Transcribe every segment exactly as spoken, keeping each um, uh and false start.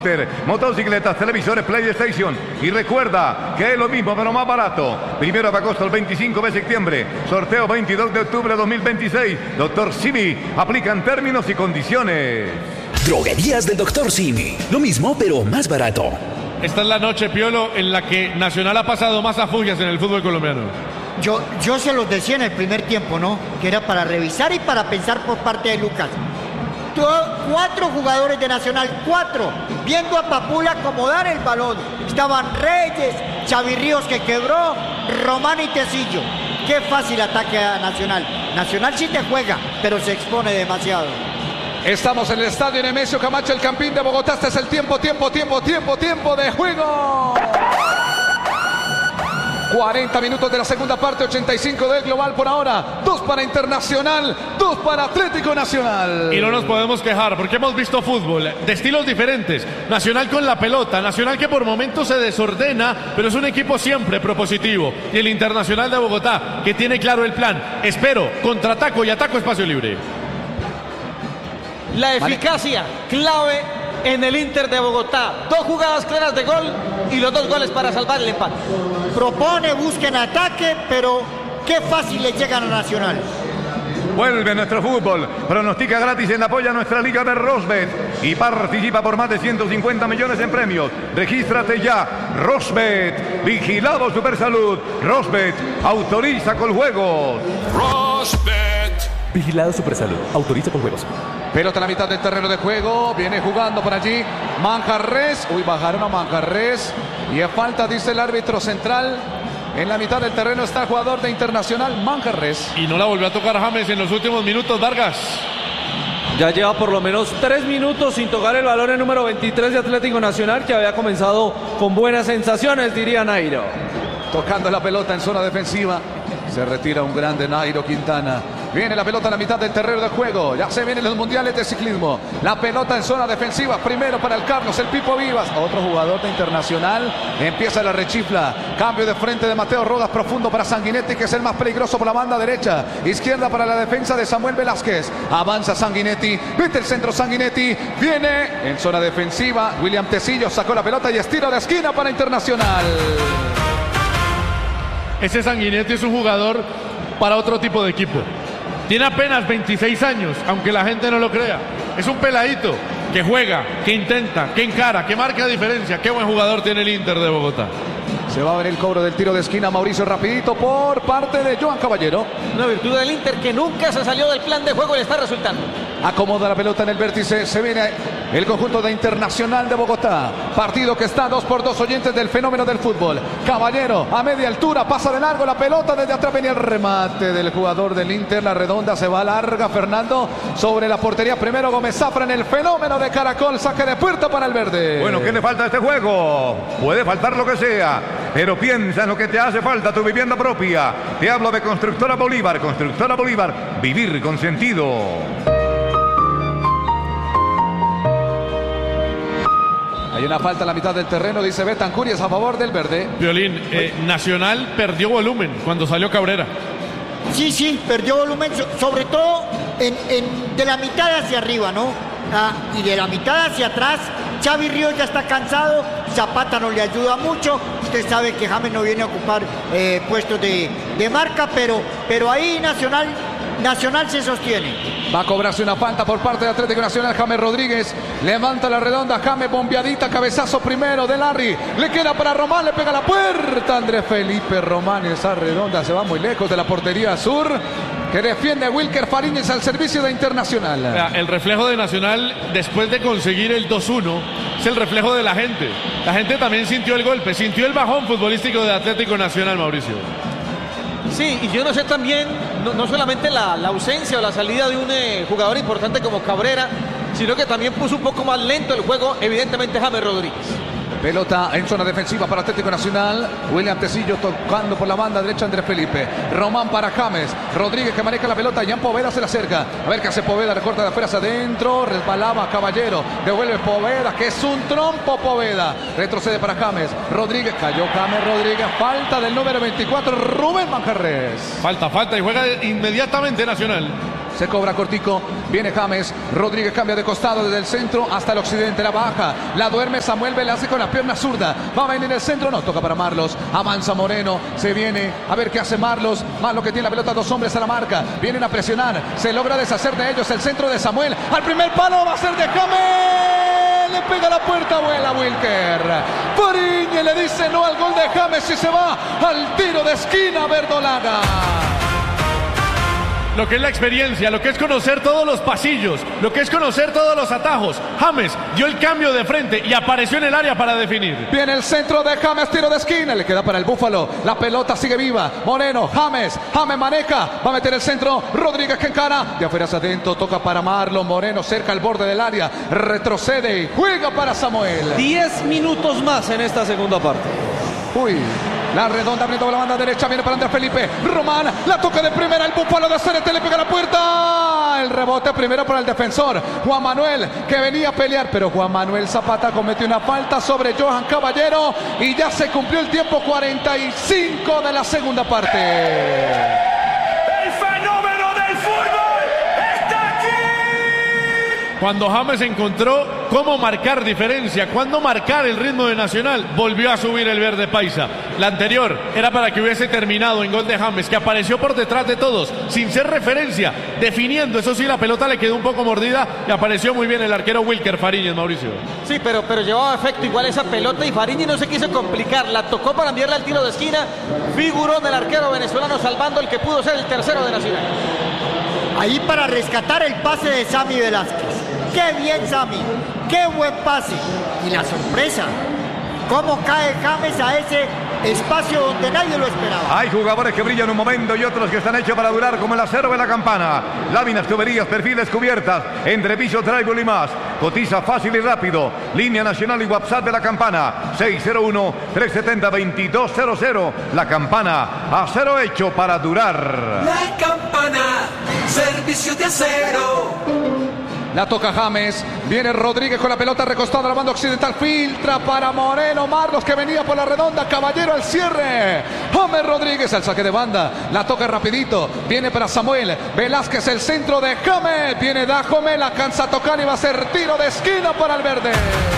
Motocicletas, televisores, PlayStation. Y recuerda que es lo mismo pero más barato. Primero de agosto al veinticinco de septiembre. Sorteo veintidós de octubre de dos mil veintiséis. Doctor Simi. Aplican términos y condiciones. Droguerías del Doctor Simi. Lo mismo pero más barato. Esta es la noche, Piolo, en la que Nacional ha pasado más afugias en el fútbol colombiano. Yo, yo se los decía en el primer tiempo, ¿no? Que era para revisar y para pensar por parte de Lucas. Cuatro jugadores de Nacional, cuatro, viendo a Papula acomodar el balón. Estaban Reyes, Xavi Ríos que quebró, Román y Tecillo. Qué fácil ataque a Nacional. Nacional sí te juega, pero se expone demasiado. Estamos en el estadio Nemesio Camacho, el Campín de Bogotá. Este es el tiempo, tiempo, tiempo, tiempo, tiempo de juego. cuarenta minutos de la segunda parte, ochenta y cinco del global por ahora. Dos para Internacional, dos para Atlético Nacional. Y no nos podemos quejar porque hemos visto fútbol de estilos diferentes. Nacional con la pelota, Nacional que por momentos se desordena, pero es un equipo siempre propositivo. Y el Internacional de Bogotá que tiene claro el plan. Espero, contraataco y ataco espacio libre. La eficacia clave en el Inter de Bogotá. Dos jugadas claras de gol y los dos goles para salvar el empate. Propone, busca en ataque, pero qué fácil le llegan a Nacional. Vuelve nuestro fútbol. Pronostica gratis en apoyo a nuestra liga de Rosbet y participa por más de ciento cincuenta millones en premios. Regístrate ya. Rosbet. Vigilado Supersalud. Rosbet. Autoriza con juegos. Rosbet. Vigilado Supersalud. Autoriza con juegos. Pelota a la mitad del terreno de juego. Viene jugando por allí Manjarres. Uy, bajaron a Manjarres. Y es falta, dice el árbitro central. En la mitad del terreno está el jugador de Internacional, Manjarres. Y no la volvió a tocar James en los últimos minutos, Vargas. Ya lleva por lo menos tres minutos sin tocar el balón el número veintitrés de Atlético Nacional, que había comenzado con buenas sensaciones, diría Nairo. Tocando la pelota en zona defensiva. Se retira un grande Nairo Quintana. Viene la pelota a la mitad del terreno de juego. Ya se vienen los mundiales de ciclismo. La pelota en zona defensiva. Primero para el Carlos, el Pipo Vivas. Otro jugador de Internacional. Empieza la rechifla. Cambio de frente de Mateo Rodas. Profundo para Sanguinetti, que es el más peligroso por la banda derecha. Izquierda para la defensa de Samuel Velázquez. Avanza Sanguinetti. Mete el centro Sanguinetti. Viene en zona defensiva. William Tecillo sacó la pelota y estiro de esquina para Internacional. Ese Sanguinetti es un jugador para otro tipo de equipo. Tiene apenas veintiséis años, aunque la gente no lo crea. Es un peladito que juega, que intenta, que encara, que marca diferencia. Qué buen jugador tiene el Inter de Bogotá. Se va a ver el cobro del tiro de esquina, Mauricio, rapidito por parte de Joan Caballero. Una virtud del Inter que nunca se salió del plan de juego y le está resultando. Acomoda la pelota en el vértice, se viene el conjunto de Internacional de Bogotá. Partido que está dos por dos, oyentes del fenómeno del fútbol. Caballero a media altura, pasa de largo la pelota, desde atrás venía el remate del jugador del Inter. La redonda se va larga, Fernando, sobre la portería. Primero Gómez Zafra en el fenómeno de Caracol, saque de puerta para el verde. Bueno, ¿qué le falta a este juego? Puede faltar lo que sea, pero piensa en lo que te hace falta, tu vivienda propia. Te hablo de Constructora Bolívar. Constructora Bolívar, vivir con sentido. Hay una falta a la mitad del terreno, dice Betancur, y es a favor del verde. Violín, eh, Nacional perdió volumen cuando salió Cabrera. Sí, sí, perdió volumen, sobre todo en, en, de la mitad hacia arriba, ¿no? Ah, y de la mitad hacia atrás, Xavi Ríos ya está cansado, Zapata no le ayuda mucho. Usted sabe que James no viene a ocupar eh, puestos de, de marca, pero, pero ahí Nacional... Nacional se sostiene. Va a cobrarse una falta por parte de Atlético Nacional. James Rodríguez levanta la redonda. James bombeadita, cabezazo primero de Larry. Le queda para Román, le pega la puerta. Andrés Felipe Román, esa redonda se va muy lejos de la portería sur, que defiende a Wilker Fariñez al servicio de Internacional. El reflejo de Nacional después de conseguir el dos uno es el reflejo de la gente. La gente también sintió el golpe, sintió el bajón futbolístico de Atlético Nacional, Mauricio. Sí, y yo no sé también, no, no solamente la, la ausencia o la salida de un eh, jugador importante como Cabrera, sino que también puso un poco más lento el juego, evidentemente, James Rodríguez. Pelota en zona defensiva para Atlético Nacional. William Tecillo tocando por la banda derecha, Andrés Felipe. Román para James. Rodríguez que maneja la pelota. Jan Poveda se la acerca. A ver qué hace Poveda. Recorta de afuera hacia adentro. Resbalaba Caballero. Devuelve Poveda, que es un trompo Poveda. Retrocede para James. Rodríguez. Cayó James Rodríguez. Falta del número veinticuatro, Rubén Manjarres. Falta, falta y juega inmediatamente Nacional. Se cobra cortico. Viene James. Rodríguez cambia de costado desde el centro hasta el occidente. La baja. La duerme Samuel Velázquez con la pierna zurda. Va a venir el centro. No, toca para Marlos. Avanza Moreno. Se viene. A ver qué hace Marlos. Marlos que tiene la pelota. Dos hombres a la marca. Vienen a presionar. Se logra deshacer de ellos. El centro de Samuel. Al primer palo va a ser de James. Le pega la puerta. Vuela Wilker. Fariñez le dice no al gol de James y se va al tiro de esquina Verdolaga. Lo que es la experiencia, lo que es conocer todos los pasillos, lo que es conocer todos los atajos. James dio el cambio de frente y apareció en el área para definir. Viene el centro de James, tiro de esquina, le queda para el Búfalo. La pelota sigue viva. Moreno, James, James maneja, va a meter el centro. Rodríguez que encara, de afuera hacia adentro, toca para Marlon. Moreno cerca al borde del área, retrocede y juega para Samuel. Diez minutos más en esta segunda parte. Uy. La redonda abriendo la banda derecha, viene para Andrés Felipe. Román, la toca de primera, el Búfalo de C N T le pega la puerta. El rebote primero para el defensor, Juan Manuel, que venía a pelear, pero Juan Manuel Zapata cometió una falta sobre Johan Caballero y ya se cumplió el tiempo cuarenta y cinco de la segunda parte. El fenómeno del fútbol está aquí. Cuando James encontró cómo marcar diferencia, cuándo marcar el ritmo de Nacional, volvió a subir el verde paisa. La anterior era para que hubiese terminado en gol de James, que apareció por detrás de todos, sin ser referencia, definiendo. Eso sí, la pelota le quedó un poco mordida y apareció muy bien el arquero Wilker Fariñez, Mauricio. Sí, pero, pero llevaba efecto igual esa pelota y Fariñez no se quiso complicar. La tocó para enviarla al tiro de esquina. Figuró del arquero venezolano salvando el que pudo ser el tercero de Nacional. Ahí para rescatar el pase de Sammy Velázquez. ¡Qué bien, Sammy! ¡Qué buen pase! Y la sorpresa, cómo cae James a ese espacio donde nadie lo esperaba. Hay jugadores que brillan un momento y otros que están hechos para durar, como el acero de la campana. Láminas, tuberías, perfiles, cubiertas, entrepisos, drywall y más. Cotiza fácil y rápido. Línea nacional y WhatsApp de la campana. seis cero uno, tres siete cero, dos dos cero cero. La campana, acero hecho para durar. La campana, servicio de acero. La toca James, viene Rodríguez con la pelota recostada a la banda occidental, filtra para Moreno, Marlos que venía por la redonda, Caballero al cierre, James Rodríguez al saque de banda, la toca rapidito, viene para Samuel, Velázquez el centro de James, viene Dajome, la cansa a tocar y va a ser tiro de esquina para el verde.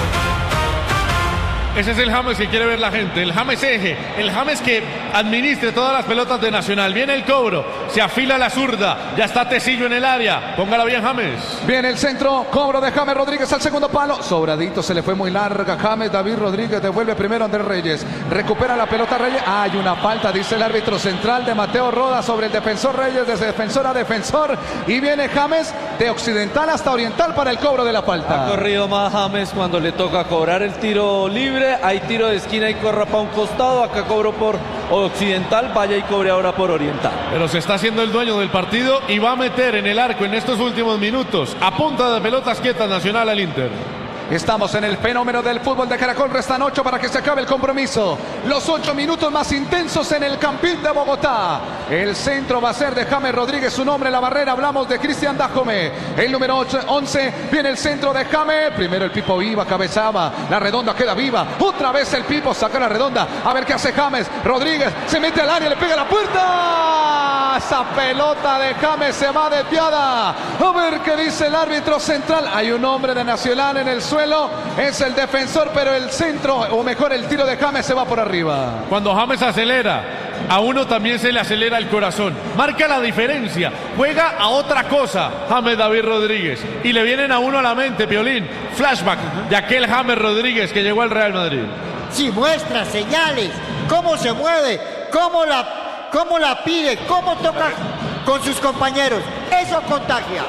Ese es el James que quiere ver la gente, el James eje, el James que administre todas las pelotas de Nacional. Viene el cobro, se afila la zurda, ya está Tecillo en el área, póngala bien James. Viene el centro, cobro de James Rodríguez al segundo palo, sobradito, se le fue muy larga James, David Rodríguez devuelve primero a Andrés Reyes, recupera la pelota Reyes, ah, hay una falta, dice el árbitro central de Mateo Roda sobre el defensor Reyes, desde defensor a defensor, y viene James de occidental hasta oriental para el cobro de la falta. Ha corrido más James cuando le toca cobrar el tiro libre. Hay tiro de esquina y corra para un costado. Acá cobró por occidental, vaya y cobre ahora por oriental. Pero se está haciendo el dueño del partido y va a meter en el arco en estos últimos minutos, a punta de pelotas quietas, Nacional al Inter. Estamos en el fenómeno del fútbol de Caracol. Restan ocho para que se acabe el compromiso. Los ocho minutos más intensos en el Campín de Bogotá. El centro va a ser de James Rodríguez. Su nombre en la barrera. Hablamos de Cristian Dajome. El número ocho, once. Viene el centro de James. Primero el Pipo iba, cabezaba. La redonda queda viva. Otra vez el Pipo saca la redonda. A ver qué hace James Rodríguez. Se mete al área. Le pega la puerta. Esa pelota de James se va desviada. A ver qué dice el árbitro central. Hay un hombre de Nacional en el suelo. Es el defensor, pero el centro, o mejor el tiro de James se va por arriba. Cuando James acelera, a uno también se le acelera el corazón. Marca la diferencia, juega a otra cosa James David Rodríguez. Y le vienen a uno a la mente, Piolín, flashback de aquel James Rodríguez que llegó al Real Madrid. Sí, muestra, señales, cómo se mueve, cómo la, cómo la pide, cómo toca con sus compañeros. Eso contagia.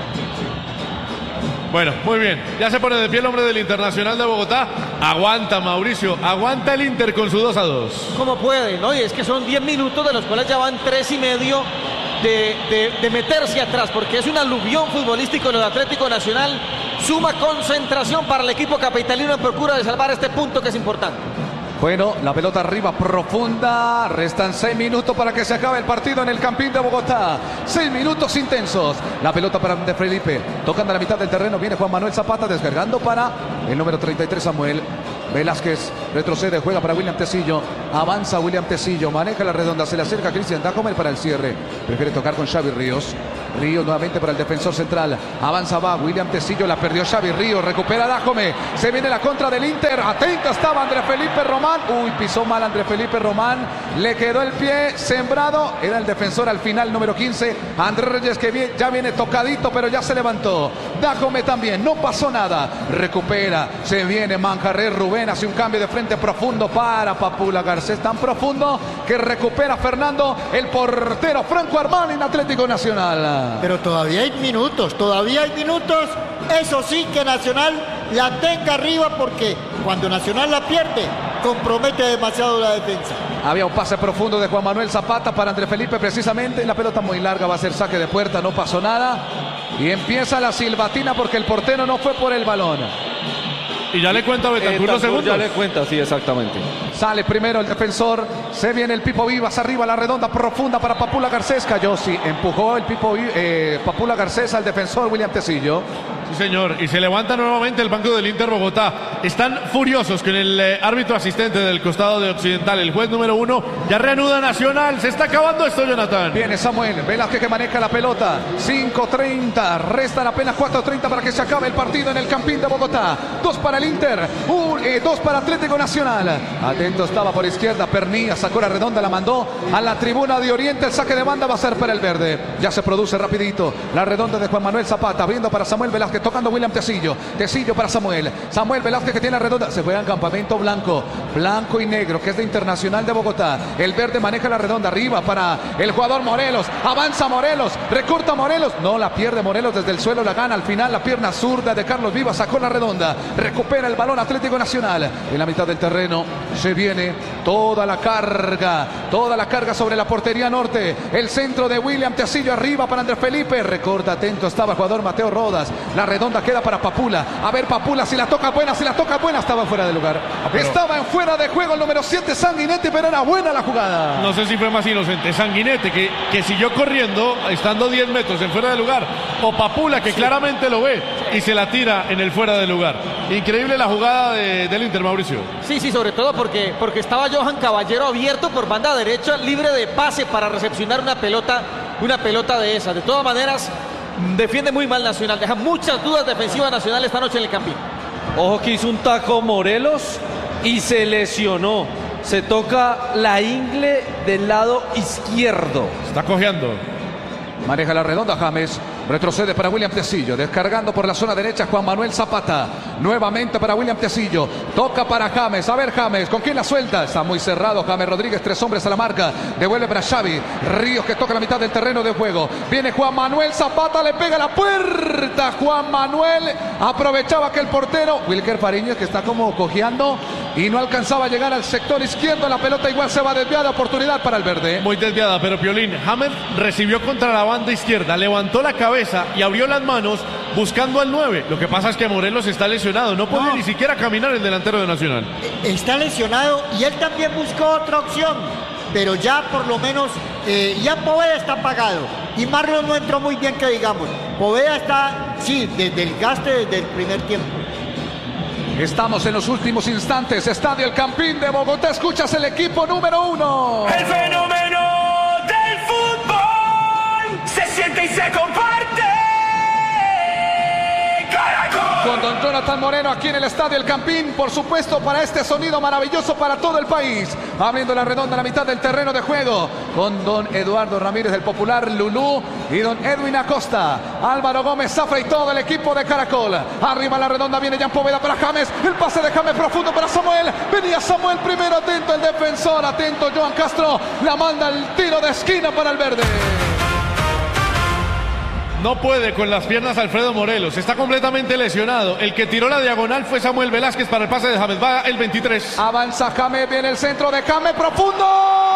Bueno, muy bien, ya se pone de pie el hombre del Internacional de Bogotá. Aguanta Mauricio, aguanta el Inter con su dos a dos. ¿Cómo puede? ¿No? Y es que son diez minutos de los cuales ya van tres y medio de, de, de meterse atrás, porque es un aluvión futbolístico en el Atlético Nacional. Suma concentración para el equipo capitalino en procura de salvar este punto que es importante. Bueno, la pelota arriba profunda. Restan seis minutos para que se acabe el partido en el Campín de Bogotá. Seis minutos intensos. La pelota para Andrés Felipe. Tocando a la mitad del terreno. Viene Juan Manuel Zapata descargando para el número treinta y tres Samuel Velázquez, retrocede, juega para William Tecillo, avanza William Tecillo, maneja la redonda, se le acerca Cristian Dahomer para el cierre, prefiere tocar con Xavi Ríos. Ríos nuevamente para el defensor central, avanza va William Tecillo, la perdió Xavi Ríos, recupera Dahomer, se viene la contra del Inter, atento estaba André Felipe Román, uy, pisó mal André Felipe Román, le quedó el pie sembrado, era el defensor al final número quince, Andrés Reyes que bien, ya viene tocadito pero ya se levantó, Dahomer también, no pasó nada, recupera, se viene Manjarrés, Rubén hace un cambio de frente profundo para Papula Garcés, tan profundo que recupera Fernando, el portero Franco Armani en Atlético Nacional. Pero todavía hay minutos, todavía hay minutos. Eso sí, que Nacional la tenga arriba, porque cuando Nacional la pierde, compromete demasiado la defensa. Había un pase profundo de Juan Manuel Zapata para André Felipe precisamente. La pelota muy larga, va a ser saque de puerta, no pasó nada. Y empieza la silbatina porque el portero no fue por el balón. Y ya le cuenta Betancur los segundos. Ya le cuenta, sí, exactamente. Sale primero el defensor, se viene el Pipo Vivas, arriba la redonda profunda para Papula Garcés, cayó, sí, empujó el Pipo eh, Papula Garcés al defensor William Tecillo. Sí, señor, y se levanta nuevamente el banco del Inter Bogotá. Están furiosos con el eh, árbitro asistente del costado de Occidental, el juez número uno. Ya reanuda Nacional, se está acabando esto, Jonathan. Viene Samuel Velázquez que maneja la pelota, cinco treinta, restan apenas cuatro treinta para que se acabe el partido en el Campín de Bogotá. Dos para el Inter, un, eh, dos para Atlético Nacional. Atento estaba por izquierda, Pernilla sacó la redonda, la mandó a la tribuna de Oriente, el saque de banda va a ser para el verde. Ya se produce rapidito la redonda de Juan Manuel Zapata, abriendo para Samuel Velázquez, tocando William Tecillo, Tecillo para Samuel, Samuel Velázquez que tiene la redonda, se juega en campamento blanco, blanco y negro, que es de Internacional de Bogotá, el verde maneja la redonda, arriba para el jugador Morelos, avanza Morelos, recorta Morelos, no la pierde Morelos, desde el suelo la gana, al final la pierna zurda de Carlos Vivas, sacó la redonda, recupera el balón Atlético Nacional, en la mitad del terreno se viene toda la carga, toda la carga sobre la portería norte, el centro de William Tecillo arriba para Andrés Felipe, recorta, atento estaba el jugador Mateo Rodas, la redonda queda para Papula, a ver Papula si la toca buena, si la toca buena, estaba fuera de lugar, ah, pero... estaba en fuera de juego el número siete Sanguinetti, pero era buena la jugada. No sé si fue más inocente Sanguinetti que, que siguió corriendo estando diez metros en fuera de lugar, o Papula que sí, claramente lo ve y se la tira en el fuera de lugar. Increíble la jugada de, del Inter, Mauricio. Sí, sí, sobre todo porque, porque estaba Johan Caballero abierto por banda derecha, libre de pase para recepcionar una pelota, una pelota de esas. De todas maneras, defiende muy mal Nacional, deja muchas dudas defensivas Nacional esta noche en el Campín. Ojo que hizo un taco Morelos y se lesionó. Se toca la ingle del lado izquierdo. Está cojeando. Maneja la redonda James, retrocede para William Tecillo, descargando por la zona derecha Juan Manuel Zapata, nuevamente para William Tecillo, toca para James, a ver James, ¿con quién la suelta? Está muy cerrado James Rodríguez, tres hombres a la marca, devuelve para Xavi Ríos que toca la mitad del terreno de juego, viene Juan Manuel Zapata, le pega la puerta, Juan Manuel aprovechaba que el portero, Wilker Fariñez que está como cojeando y no alcanzaba a llegar al sector izquierdo, la pelota igual se va desviada, oportunidad para el verde. Muy desviada, pero Piolín, James recibió contra la banda izquierda, levantó la cabeza y abrió las manos buscando al nueve. Lo que pasa es que Morelos está lesionado, no puede no. ni siquiera caminar el delantero de Nacional. Está lesionado y él también buscó otra opción, pero ya por lo menos eh, ya Poveda está apagado y Marlon no entró muy bien, que digamos. Poveda está, sí, desde el gaste desde el primer tiempo. Estamos en los últimos instantes, Estadio El Campín de Bogotá, escuchas el equipo número uno. El fenómeno del fútbol se siente y se comparte. ¡Caracol! Con don Jonathan Moreno aquí en el Estadio El Campín, por supuesto para este sonido maravilloso para todo el país. Abriendo la redonda a la mitad del terreno de juego, con don Eduardo Ramírez del Popular, Lulú y don Edwin Acosta, Álvaro Gómez Zafra y todo el equipo de Caracol. Arriba la redonda viene Jan Poveda para James, el pase de James profundo para Samuel, venía Samuel primero, atento el defensor, atento Joan Castro, la manda el tiro de esquina para el verde. No puede con las piernas Alfredo Morelos, está completamente lesionado. El que tiró la diagonal fue Samuel Velázquez para el pase de James, va el veintitrés. Avanza James, viene el centro de James profundo.